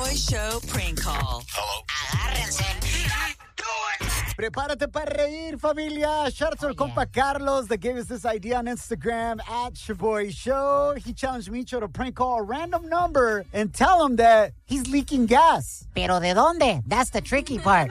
Shaboy Show prank call. Hello. Agárrense. Prepárate para reír, familia. Shout out to our compa Carlos that gave us this idea on Instagram at Shaboy Show. He challenged Micho to prank call a random number and tell him that he's leaking gas. Pero ¿de dónde? That's the tricky part.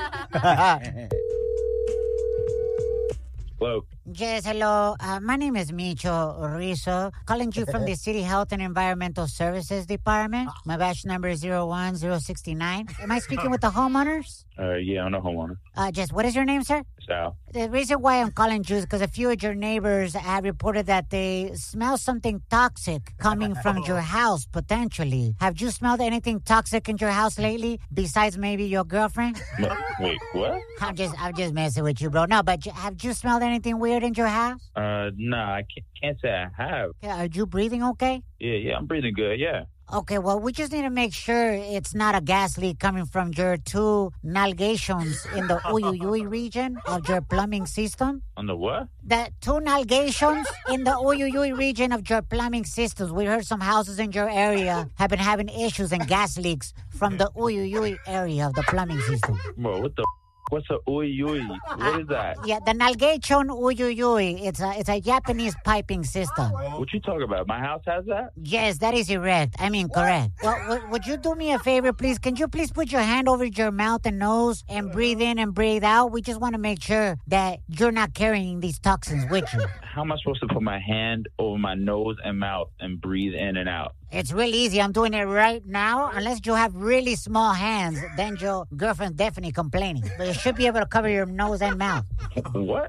Hello. Yes, hello. My name is Micho Rizzo, calling you from the City Health and Environmental Services Department. My batch number is 01069. Am I speaking with the homeowners? Yeah, I'm a homeowner. Just what is your name, sir? Sal. The reason why I'm calling you is because a few of your neighbors have reported that they smell something toxic coming from your house, potentially. Have you smelled anything toxic in your house lately, besides maybe your girlfriend? Wait, what? I'm just messing with you, bro. No, but have you smelled anything weird in your house? Nah, I can't say I have. Yeah, are you breathing okay? Yeah, I'm breathing good, yeah. Okay, well, we just need to make sure it's not a gas leak coming from your two nalgations in the Uyuyuy region of your plumbing system. On the what? The two nalgations in the Uyuyuy region of your plumbing systems. We heard some houses in your area have been having issues and gas leaks from the Uyuyuy area of the plumbing system. Bro, what the what's a uyuy? What is that? Yeah, the nalgation Uyuyuy. It's a Japanese piping system. What you talking about? My house has that? Yes, that is correct. Correct. Well, would you do me a favor, please? Can you please put your hand over your mouth and nose and breathe in and breathe out? We just want to make sure that you're not carrying these toxins with you. How am I supposed to put my hand over my nose and mouth and breathe in and out? It's really easy. I'm doing it right now. Unless you have really small hands, then your girlfriend's definitely complaining. But you should be able to cover your nose and mouth. What?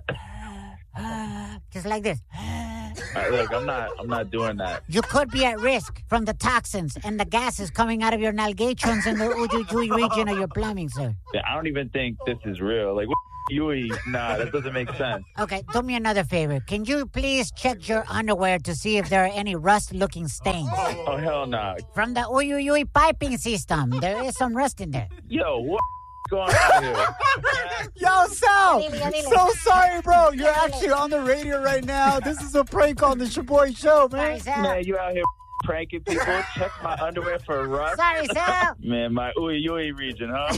Just like this. Look, I'm not doing that. You could be at risk from the toxins and the gases coming out of your nalgations in the Uyuyuy region of your plumbing, sir. Yeah, I don't even think this is real. Like, what Yui? Nah, that doesn't make sense. Okay, do me another favor. Can you please check your underwear to see if there are any rust-looking stains? Oh, hell nah. From the Uyuyuy piping system. There is some rust in there. Yo, what going on here? Yo, Sal! So sorry, bro. You're actually on the radio right now. This is a prank on the Shaboy Show, man. Sorry, Sal. Man, you out here pranking people? Check my underwear for rust. Sorry, Sal. Man, my Uyuyuy region, huh?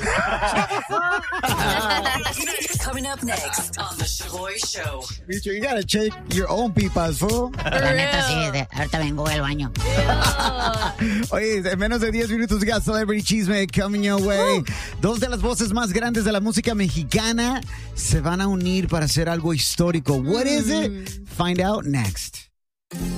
Coming up next on the Shaboy Show. Micho, you gotta check your own pipas, fool. La neta, sí. Ahorita vengo del baño. Oye, en menos de 10 minutos, we got Celebrity Chisme coming your way. Dos de las voces más grandes de la música mexicana se van a unir para hacer algo histórico. What is it? Find out next.